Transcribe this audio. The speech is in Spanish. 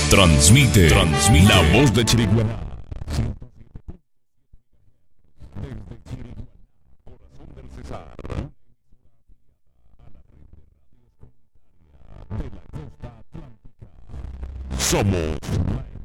Transmite la voz de Chiriguaná. Desde Chiriguaná, corazón del Cesar. A la red de radios comunitarias de la costa atlántica. Somos